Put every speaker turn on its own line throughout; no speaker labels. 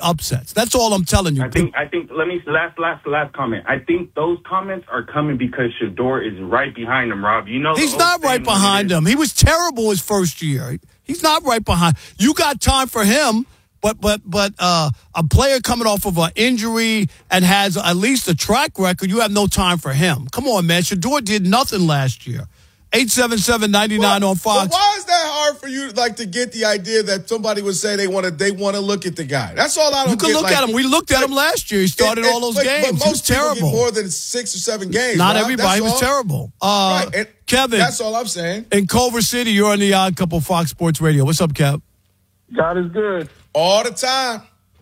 upsets. That's all I'm telling you.
I think. Let me last comment. I think those comments are coming because Shedeur is right behind him. Rob, you know
he's not right behind him. He was terrible his first year. He's not right behind. You got time for him, but a player coming off of an injury and has at least a track record, you have no time for him. Come on, man. Shedeur did nothing last year. 877-99 on Fox.
Why is that hard for you, to get the idea that somebody would say they want to look at the guy? That's all I don't get.
You can look at him. We looked at him last year. He started all those games.
But most
he was terrible.
People get more than 6 or 7 games.
Not everybody was terrible.
Right.
Kevin.
That's all I'm saying.
In Culver City, you're on the Odd Couple Fox Sports Radio. What's up, Kev?
God is good.
All the time.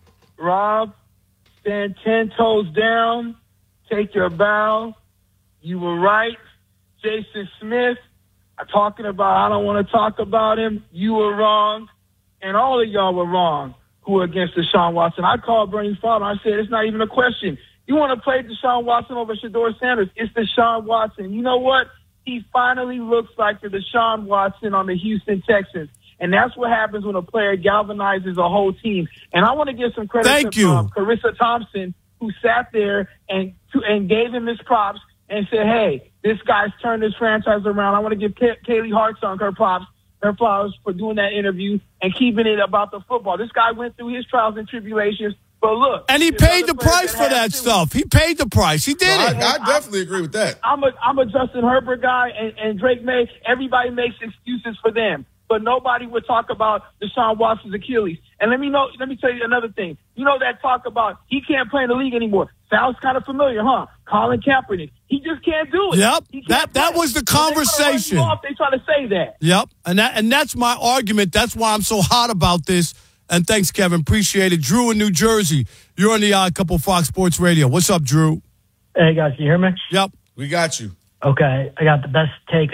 Rob, stand 10 toes down. Take your bow. You were right. Jason Smith, talking about I don't want to talk about him. You were wrong. And all of y'all were wrong who were against Deshaun Watson. I called Bernie Fowler. I said, it's not even a question. You want to play Deshaun Watson over Shedeur Sanders? It's Deshaun Watson. You know what? He finally looks like the Deshaun Watson on the Houston Texans. And that's what happens when a player galvanizes a whole team. And I want to give some credit to Carissa Thompson, who sat there and gave him his props and said, hey, this guy's turned this franchise around. I want to give Kaylee Hartzog her flowers for doing that interview and keeping it about the football. This guy went through his trials and tribulations. But look.
And he paid the price for that stuff. He paid the price. He did it.
I definitely agree with that.
I'm a Justin Herbert guy and Drake May. Everybody makes excuses for them. But nobody would talk about Deshaun Watson's Achilles. And let me tell you another thing. You know that talk about he can't play in the league anymore. Sounds kind of familiar, huh? Colin Kaepernick. He just can't do it.
Yep. That was the conversation.
They try to say that.
Yep. And that's my argument. That's why I'm so hot about this. And thanks, Kevin. Appreciate it. Drew in New Jersey. You're on the Odd Couple Fox Sports Radio. What's up, Drew?
Hey, guys. Can you hear me?
Yep.
We got you.
Okay. I got the best take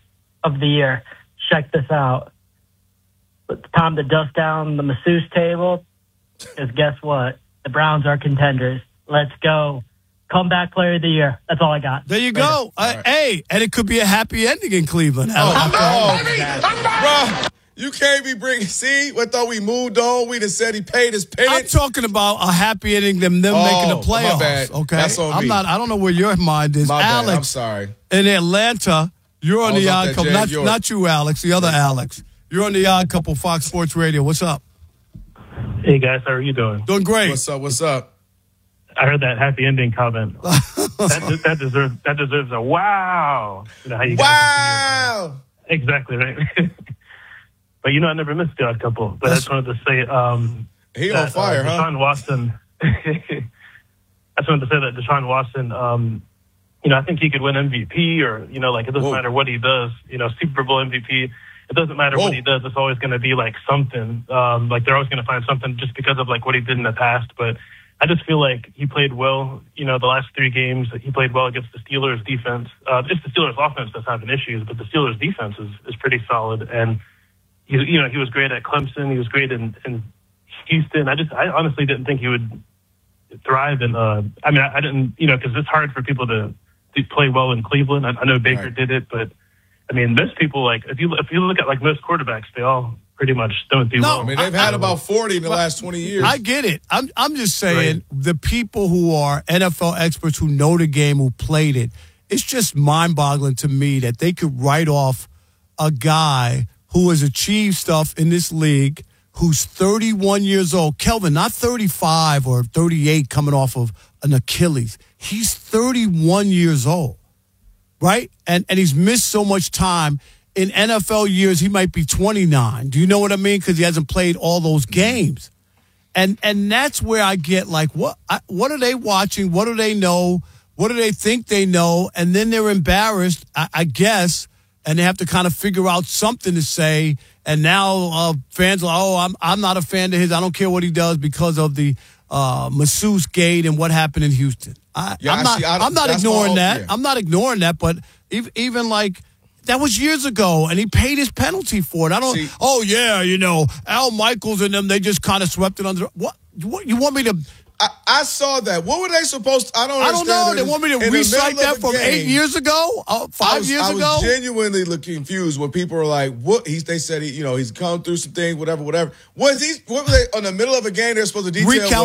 of the year. Check this out. It's time to dust down the masseuse table. Because guess what? The Browns are contenders. Let's go. Comeback player of the year. That's all I got.
There you go. Right. Hey, and it could be a happy ending in Cleveland.
Bro, you can't be bringing. See, what thought we moved on? We just said he paid his penance.
I'm talking about a happy ending, them making the playoffs.
My bad.
Okay,
that's on me.
I don't know where your mind is.
My
Alex,
bad. I'm sorry.
In Atlanta, you're on the Odd Couple. Not you, Alex. The other Alex. You're on the Odd Couple Fox Sports Radio. What's up?
Hey, guys. How are you doing?
Doing great.
What's up?
I heard that happy ending comment. that deserves a wow. You know how you
wow.
Exactly, right? But, I never missed the Odd Couple. But I just wanted to say
he on fire,
Deshaun Watson. I just wanted to say that Deshaun Watson, I think he could win MVP or, it doesn't matter what he does. Super Bowl MVP. It doesn't matter what he does. It's always going to be like something. They're always going to find something just because of what he did in the past. But I just feel like he played well. The last 3 games he played well against the Steelers defense. It's the Steelers offense that's having issues, but the Steelers defense is pretty solid. And he was great at Clemson. He was great in Houston. I honestly didn't think he would thrive. And I didn't, because it's hard for people to play well in Cleveland. I know Baker did it, but. Most people, if you look at most quarterbacks, they all pretty much don't do well.
They've had about 40 in the last 20 years.
I get it. I'm just saying the people who are NFL experts who know the game, who played it, it's just mind-boggling to me that they could write off a guy who has achieved stuff in this league who's 31 years old. Kelvin, not 35 or 38 coming off of an Achilles. He's 31 years old. Right? And he's missed so much time. In NFL years, he might be 29. Do you know what I mean? Because he hasn't played all those games. And that's where I get what are they watching? What do they know? What do they think they know? And then they're embarrassed, I guess, and they have to kind of figure out something to say. And now fans are, I'm not a fan of his. I don't care what he does because of the masseuse gate and what happened in Houston. I'm not ignoring that. Yeah. I'm not ignoring that, but even that was years ago, and he paid his penalty for it. I don't. Al Michaels and them, they just kind of swept it under. What you want me to?
I saw that. What were they supposed to? I don't
know. They want me to recite that from 8 years ago, 5 years ago?
I was genuinely confused when people were like, "What?" They said he's come through some things, whatever. What were they on the middle of a game? They're supposed to detail.